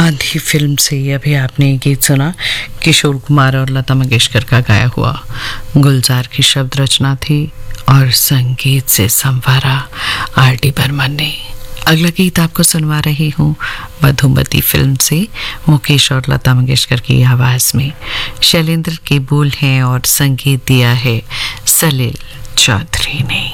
आंधी फिल्म से अभी आपने ये गीत सुना। किशोर कुमार और लता मंगेशकर का गाया हुआ। गुलजार की शब्द रचना थी और संगीत से संवारा आर.डी. बर्मन ने। अगला गीत आपको सुनवा रही हूँ मधुमती फिल्म से, मुकेश और लता मंगेशकर की आवाज में। शैलेंद्र के बोल हैं और संगीत दिया है सलील चौधरी ने।